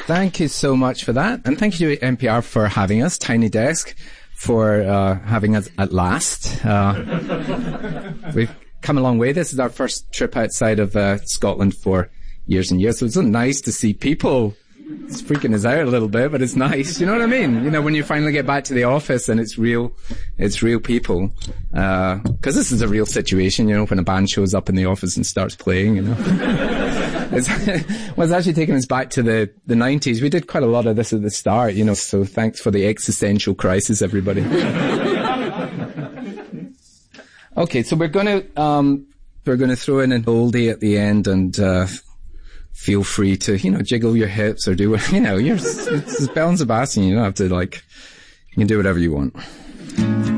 Thank you so much for that. And thank you to NPR for having us, Tiny Desk, for having us at last. We've come a long way. This is our first trip outside of Scotland for years and years. So it's so nice to see people. It's freaking us out a little bit, but it's nice. You know what I mean? You know, when you finally get back to the office and it's real people. 'Cause this is a real situation, you know, when a band shows up in the office and starts playing, you know. It's actually taking us back to the 90s. We did quite a lot of this at the start, you know, so thanks for the existential crisis, everybody. Okay, so we're gonna throw in an oldie at the end, and feel free to, you know, jiggle your hips or do what, you know, it's Belle and Sebastian, you don't have to, like, you can do whatever you want.